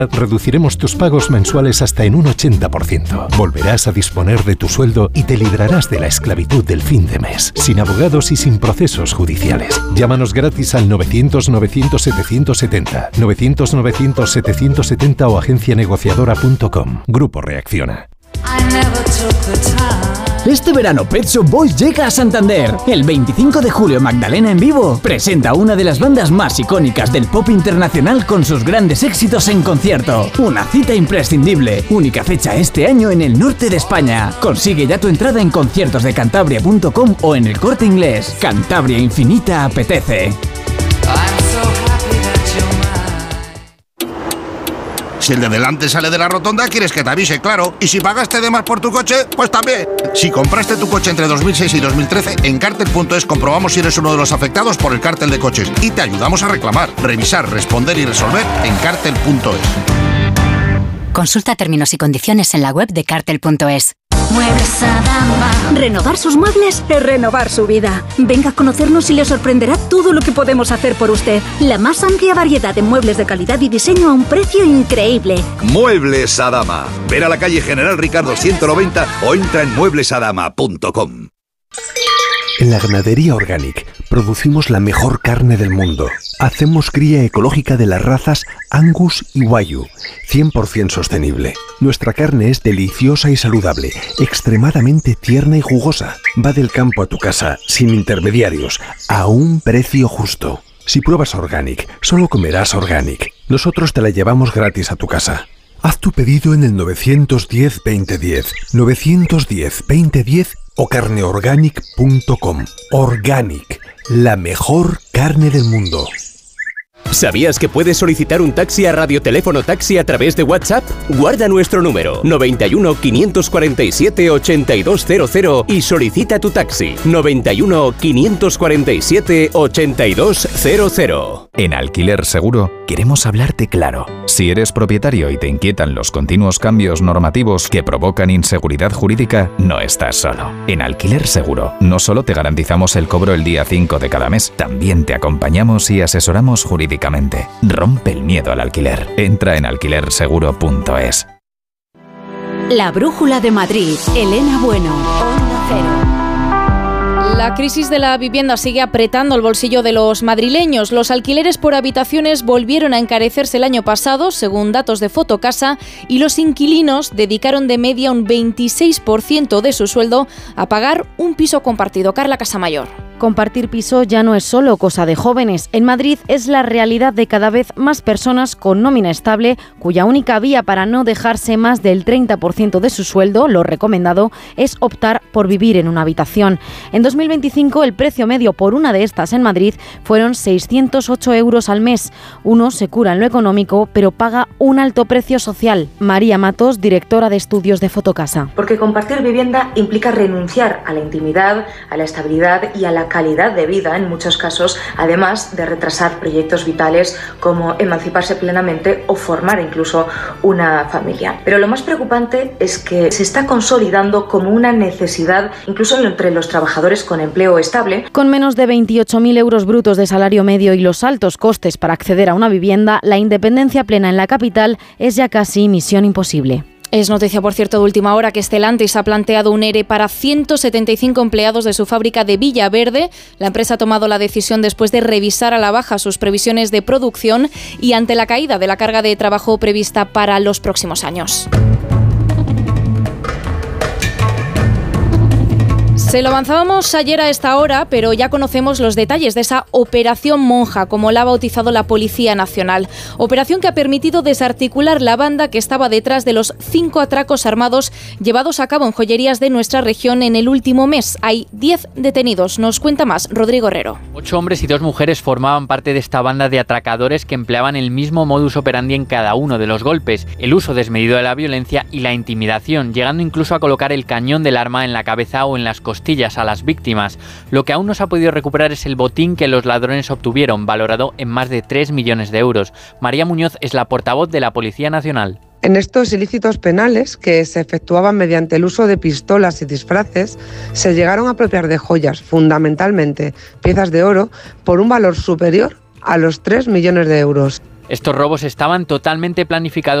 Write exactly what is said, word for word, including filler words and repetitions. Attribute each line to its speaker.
Speaker 1: Reduciremos tus pagos mensuales hasta en un ochenta por ciento. Volverás a disponer de tu sueldo y te librarás de la esclavitud del fin de mes, sin abogados y sin procesos judiciales. Llámanos gratis al novecientos novecientos setecientos setenta, novecientos novecientos setecientos setenta o agencia negociadora punto com. Grupo Reacciona.
Speaker 2: Este verano Pet Shop Boys llega a Santander. El veinticinco de julio Magdalena en vivo presenta una de las bandas más icónicas del pop internacional con sus grandes éxitos en concierto. Una cita imprescindible. Única fecha este año en el norte de España. Consigue ya tu entrada en conciertos de cantabria punto com o en El Corte Inglés. Cantabria Infinita apetece.
Speaker 3: Si el de delante sale de la rotonda, quieres que te avise, claro. Y si pagaste de más por tu coche, pues también. Si compraste tu coche entre dos mil seis y dos mil trece, en Cartel punto es comprobamos si eres uno de los afectados por el cártel de coches y te ayudamos a reclamar, revisar, responder y resolver en Cartel punto es.
Speaker 4: Consulta términos y condiciones en la web de Cartel punto es.
Speaker 5: Muebles Adama. Renovar sus muebles es renovar su vida. Venga a conocernos y le sorprenderá todo lo que podemos hacer por usted. La más amplia variedad de muebles de calidad y diseño a un precio increíble.
Speaker 6: Muebles Adama. Ver a la calle General Ricardo ciento noventa o entra en muebles adama punto com.
Speaker 7: En la ganadería Organic producimos la mejor carne del mundo. Hacemos cría ecológica de las razas Angus y Wagyu, cien por ciento sostenible. Nuestra carne es deliciosa y saludable, extremadamente tierna y jugosa. Va del campo a tu casa, sin intermediarios, a un precio justo. Si pruebas Organic, solo comerás Organic. Nosotros te la llevamos gratis a tu casa. Haz tu pedido en el nueve uno cero, veinte diez, nueve uno cero, veinte diez o carne organic punto com. Organic, la mejor carne del mundo.
Speaker 8: ¿Sabías que puedes solicitar un taxi a Radioteléfono Taxi a través de WhatsApp? Guarda nuestro número noventa y uno, quinientos cuarenta y siete, ochenta y dos cero cero y solicita tu taxi noventa y uno, quinientos cuarenta y siete, ochenta y dos cero cero.
Speaker 9: En Alquiler Seguro queremos hablarte claro. Si eres propietario y te inquietan los continuos cambios normativos que provocan inseguridad jurídica, no estás solo. En Alquiler Seguro no solo te garantizamos el cobro el día cinco de cada mes, también te acompañamos y asesoramos jurídicamente. Rompe el miedo al alquiler. Entra en alquiler seguro punto es.
Speaker 10: La Brújula de Madrid. Elena Bueno. Onda Cero.
Speaker 11: La crisis de la vivienda sigue apretando el bolsillo de los madrileños. Los alquileres por habitaciones volvieron a encarecerse el año pasado, según datos de Fotocasa, y los inquilinos dedicaron de media un veintiséis por ciento de su sueldo a pagar un piso compartido. Carla Casamayor.
Speaker 12: Compartir piso ya no es solo cosa de jóvenes. En Madrid es la realidad de cada vez más personas con nómina estable, cuya única vía para no dejarse más del treinta por ciento de su sueldo, lo recomendado, es optar por vivir en una habitación. En dos mil veinticinco el precio medio por una de estas en Madrid fueron seiscientos ocho euros al mes. Uno se cura en lo económico, pero paga un alto precio social. María Matos, directora de estudios de Fotocasa.
Speaker 13: Porque compartir vivienda implica renunciar a la intimidad, a la estabilidad y a la calidad de vida en muchos casos, además de retrasar proyectos vitales como emanciparse plenamente o formar incluso una familia. Pero lo más preocupante es que se está consolidando como una necesidad incluso entre los trabajadores con empleo estable.
Speaker 12: Con menos de veintiocho mil euros brutos de salario medio y los altos costes para acceder a una vivienda, la independencia plena en la capital es ya casi misión imposible.
Speaker 11: Es noticia, por cierto, de última hora que Stellantis ha planteado un ERE para ciento setenta y cinco empleados de su fábrica de Villaverde. La empresa ha tomado la decisión después de revisar a la baja sus previsiones de producción y ante la caída de la carga de trabajo prevista para los próximos años. Se lo avanzábamos ayer a esta hora, pero ya conocemos los detalles de esa Operación Monja, como la ha bautizado la Policía Nacional. Operación que ha permitido desarticular la banda que estaba detrás de los cinco atracos armados llevados a cabo en joyerías de nuestra región en el último mes. Hay diez detenidos. Nos cuenta más Rodrigo Herrero.
Speaker 14: Ocho hombres y dos mujeres formaban parte de esta banda de atracadores que empleaban el mismo modus operandi en cada uno de los golpes, el uso desmedido de la violencia y la intimidación, llegando incluso a colocar el cañón del arma en la cabeza o en las costillas a las víctimas. Lo que aún no se ha podido recuperar es el botín que los ladrones obtuvieron, valorado en más de tres millones de euros. María Muñoz es la portavoz de la Policía Nacional.
Speaker 15: En estos ilícitos penales, que se efectuaban mediante el uso de pistolas y disfraces, se llegaron a apropiar de joyas, fundamentalmente piezas de oro, por un valor superior a los tres millones de euros.
Speaker 14: Estos robos estaban totalmente planificados